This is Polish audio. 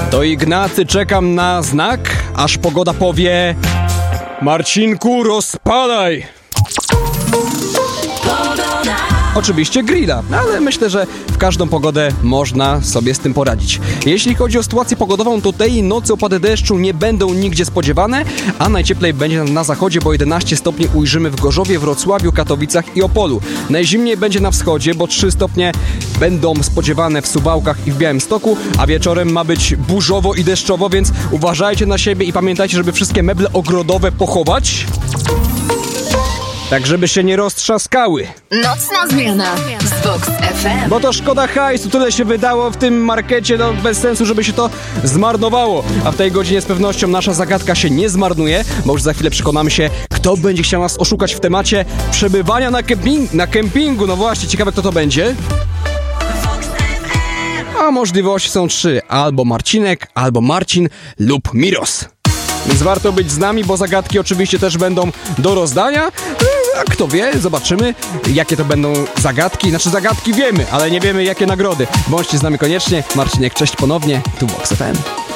To Ignacy, czekam na znak, aż pogoda powie: Marcinku, rozpadaj! Oczywiście grilla, ale myślę, że w każdą pogodę można sobie z tym poradzić. Jeśli chodzi o sytuację pogodową, to tej nocy opady deszczu nie będą nigdzie spodziewane, a najcieplej będzie na zachodzie, bo 11 stopni ujrzymy w Gorzowie, Wrocławiu, Katowicach i Opolu. Najzimniej będzie na wschodzie, bo 3 stopnie będą spodziewane w Suwałkach i w Białymstoku, a wieczorem ma być burzowo i deszczowo, więc uważajcie na siebie i pamiętajcie, żeby wszystkie meble ogrodowe pochować, tak żeby się nie roztrzaskały. Nocna zmiana z Vox FM. Bo to szkoda hajsu, tyle się wydało w tym markecie, no bez sensu, żeby się to zmarnowało. A w tej godzinie z pewnością nasza zagadka się nie zmarnuje, bo już za chwilę przekonamy się, kto będzie chciał nas oszukać w temacie przebywania na kempingu. No właśnie, ciekawe kto to będzie. A możliwości są 3. Albo Marcinek, albo Marcin lub Miros. Więc warto być z nami, bo zagadki oczywiście też będą do rozdania. A kto wie, zobaczymy, jakie to będą zagadki. Znaczy zagadki wiemy, ale nie wiemy jakie nagrody. Bądźcie z nami koniecznie. Marcinek, cześć ponownie. Tu Vox FM.